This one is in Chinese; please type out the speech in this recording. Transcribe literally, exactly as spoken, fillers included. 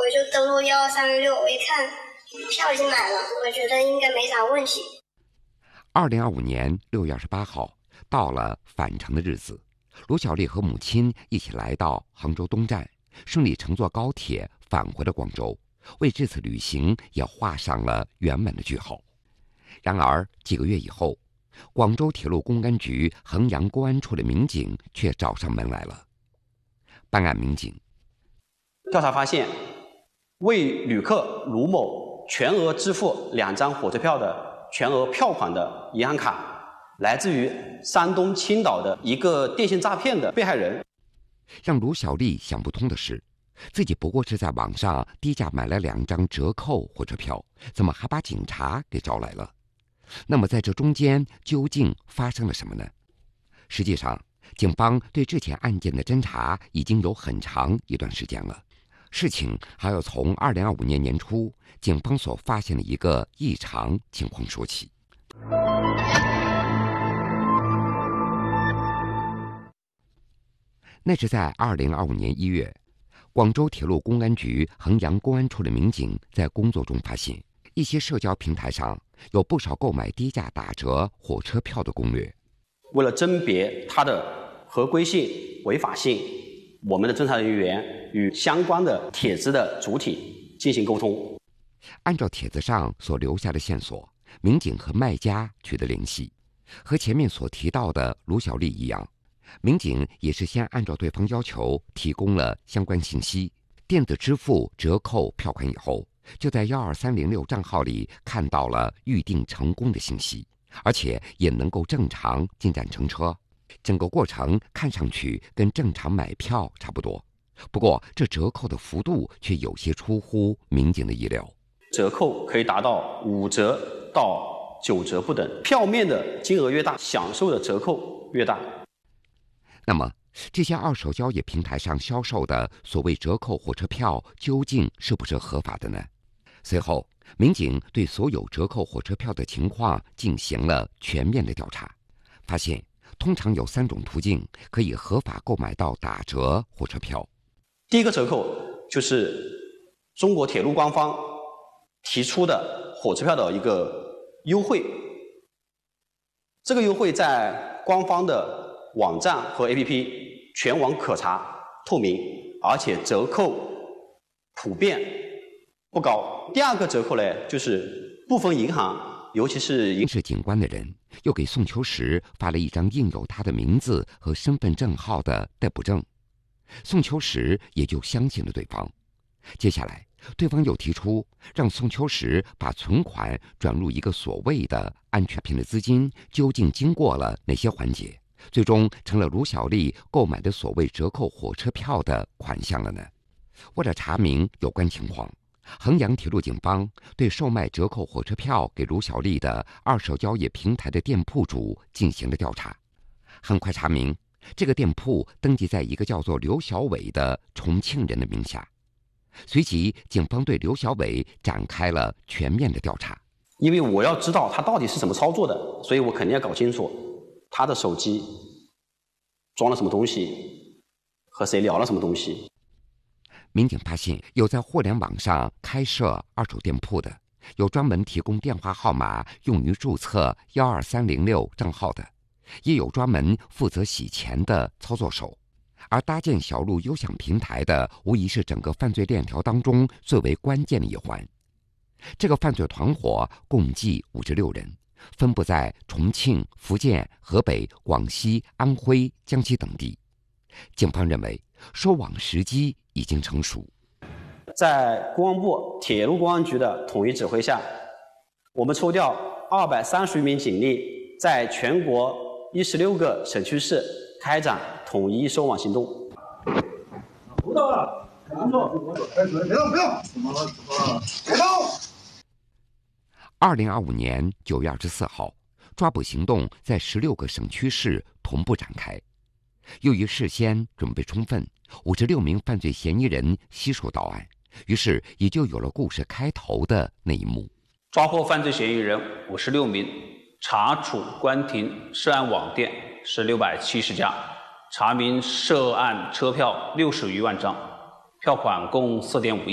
我就登录幺二三零六，我一看票已经买了，我觉得应该没啥问题。 二零二五年六月二十八号，到了返程的日子，卢小丽和母亲一起来到杭州东站，顺利乘坐高铁返回了广州，为这次旅行也画上了圆满的句号。然而几个月以后，广州铁路公安局衡阳公安处的民警却找上门来了。办案民警调查发现，为旅客卢某全额支付两张火车票的全额票款的银行卡，来自于山东青岛的一个电信诈骗的被害人。 让卢小丽想不通的是，自己不过是在网上低价买了两张折扣火车票，怎么还把警察给招来了？那么在这中间究竟发生了什么呢？实际上，警方对这起案件的侦查已经有很长一段时间了。事情还要从二零二五年年初警方所发现的一个异常情况说起。那是在二零二五年一月，广州铁路公安局衡阳公安处的民警在工作中发现，一些社交平台上有不少购买低价打折火车票的攻略。 为了甄别它的合规性、违法性，我们的侦查人员与相关的帖子的主体进行沟通。 按照帖子上所留下的线索，民警和卖家取得联系。和前面所提到的卢小丽一样，民警也是先按照对方要求提供了相关信息，电子支付折扣票款以后，就在幺二三零六账号里看到了预订成功的信息，而且也能够正常进站乘车。整个过程看上去跟正常买票差不多，不过这折扣的幅度却有些出乎民警的意料。 折扣可以达到五折到九折不等，票面的金额越大，享受的折扣越大。 那么这些二手交易平台上销售的所谓折扣火车票究竟是不是合法的呢？随后民警对所有折扣火车票的情况进行了全面的调查，发现通常有三种途径可以合法购买到打折火车票。 第一个折扣就是中国铁路官方提出的火车票的一个优惠，这个优惠在官方的网站和 A P P 全网可查透明，而且折扣普遍不高。第二个折扣呢，就是部分银行，尤其是银市警官的人又给宋秋实发了一张印有他的名字和身份证号的逮捕证，宋秋实也就相信了对方。接下来对方又提出让宋秋实把存款转入一个所谓的安全品的资金究竟经过了哪些环节，最终成了卢小丽购买的所谓折扣火车票的款项了呢？为了查明有关情况，衡阳铁路警方对售卖折扣火车票给卢小丽的二手交易平台的店铺主进行了调查，很快查明这个店铺登记在一个叫做刘小伟的重庆人的名下。随即警方对刘小伟展开了全面的调查。 因为我要知道他到底是怎么操作的，所以我肯定要搞清楚他的手机装了什么东西，和谁聊了什么东西。 民警发现，有在互联网上开设二手店铺的，有专门提供电话号码用于注册幺二三零六账号的，也有专门负责洗钱的操作手。而搭建小路优享平台的，无疑是整个犯罪链条当中最为关键的一环。这个犯罪团伙共计五十六人，分布在重庆、福建、河北、广西、安徽、江西等地。警方认为，收网时机已经成熟。 在公安部铁路公安局的统一指挥下，我们抽调二百三十余名警力，在全国一十六个省区市开展统一收网行动。 不到了，不动，别动，不用，怎么了？怎么了？别动！ 二零二五年九月二十四号，抓捕行动在十六个省区市同步展开。由于事先准备充分，五十六名犯罪嫌疑人悉数到案，于是也就有了故事开头的那一幕。 抓获犯罪嫌疑人五十六名，查处关停涉案网店是六百七十家，查明涉案车票六十余万张，票款共四点五亿。